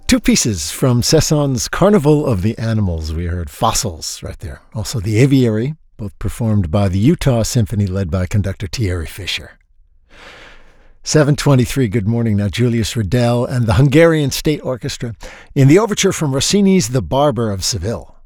Two pieces from Cesson's Carnival of the Animals. We heard Fossils right there. Also The Aviary, both performed by the Utah Symphony led by conductor Thierry Fischer. 7:23, good morning. Now Julius Riddell and the Hungarian State Orchestra in the overture from Rossini's The Barber of Seville.